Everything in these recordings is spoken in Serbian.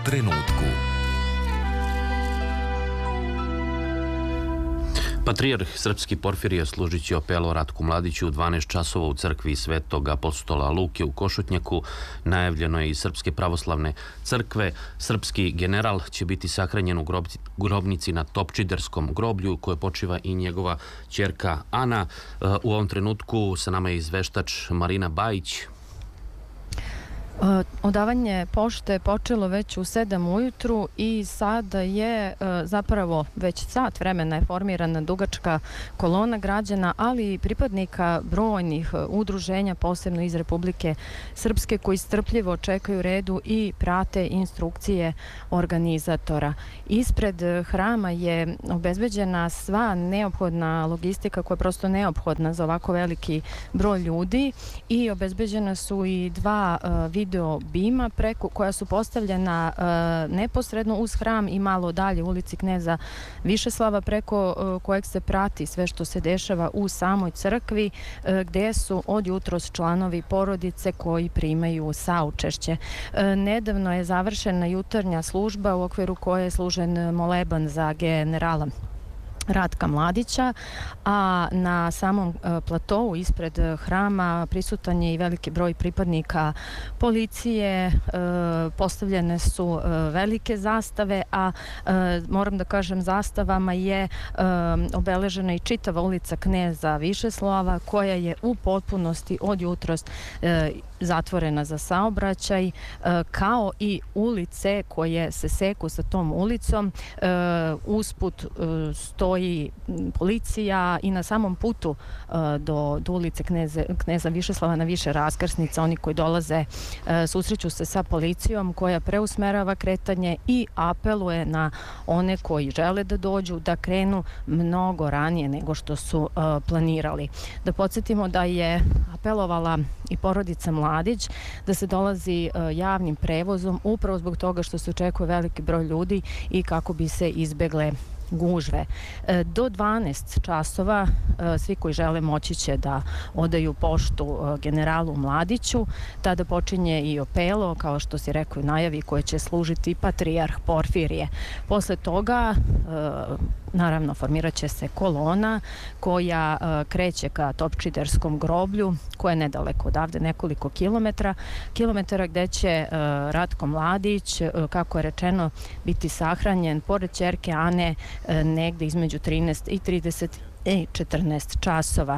trenutku. Patrijarh srpski Porfirije služit će opelo Ratku Mladiću u 12 časova u crkvi Svetog apostola Luke u Košutnjaku. Najavljeno je iz Srpske pravoslavne crkve. Srpski general će biti sahranjen u grobnici na Topčiderskom groblju koje počiva i njegova ćerka Ana. U ovom trenutku sa nama je izveštač Marina Bajić. Odavanje pošte počelo već u 7 ujutru i sada je zapravo već sat vremena je formirana dugačka kolona građana, ali i pripadnika brojnih udruženja, posebno iz Republike Srpske, koji strpljivo čekaju redu i prate instrukcije organizatora. Ispred hrama je obezbeđena sva neophodna logistika koja je prosto neophodna za ovako veliki broj ljudi i obezbeđena su i dva video bima koja su postavljena neposredno uz hram i malo dalje u ulici Kneza Višeslava, preko kojeg se prati sve što se dešava u samoj crkvi, gde su od jutros članovi porodice koji primaju saučešće. Nedavno je završena jutarnja služba u okviru koje je služen moleban za generala Ratka Mladića, a na samom platovu ispred hrama prisutan je i veliki broj pripadnika policije, postavljene su velike zastave, a moram da kažem, zastavama je obeležena i čitava ulica Kneza Višeslava, koja je u potpunosti od jutros zatvorena za saobraćaj, kao i ulice koje se seku sa tom ulicom. Usput stoji policija i na samom putu do ulice Kneza Višeslava na više raskrsnica oni koji dolaze susreću se sa policijom koja preusmerava kretanje i apeluje na one koji žele da dođu da krenu mnogo ranije nego što su planirali. Da podsjetimo da je apelovala i porodica Mladić da se dolazi javnim prevozom upravo zbog toga što se očekuje veliki broj ljudi i kako bi se izbegle gužve. Do 12 časova svi koji žele moći će da odaju poštu generalu Mladiću. Tada počinje i opelo, kao što si rekao u najavi, koje će služiti patrijarh Porfirije. Posle toga naravno formirat će se kolona koja kreće ka Topčiderskom groblju, koje je nedaleko odavde, nekoliko kilometara, gde će Ratko Mladić, kako je rečeno, biti sahranjen pored ćerke Ane negde između 13 i 30 i 14 časova.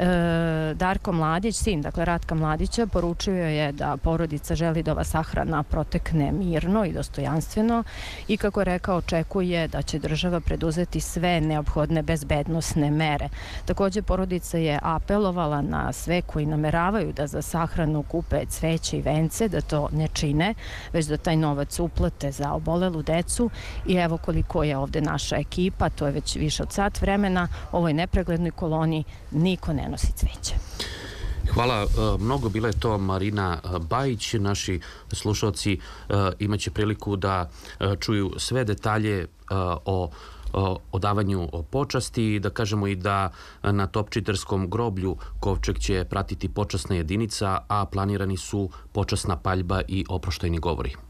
Darko Mladić, sin, dakle Ratka Mladića, poručio je da porodica želi da ova sahrana protekne mirno i dostojanstveno i, kako je rekao, očekuje da će država preduzeti sve neophodne bezbednosne mere. Takođe, porodica je apelovala na sve koji nameravaju da za sahranu kupe cveće i vence, da to ne čine, već da taj novac uplate za obolelu decu. I evo koliko je ovde naša ekipa, to je već više od sat vremena, ovoj nepreglednoj koloni niko ne nosi cveće. Hvala mnogo, bila je to Marina Bajić. Naši slušalci imaće priliku da čuju sve detalje o odavanju počasti. Da kažemo i da na Topčiderskom groblju kovčeg će pratiti počasna jedinica, a planirani su počasna paljba i oproštajni govori.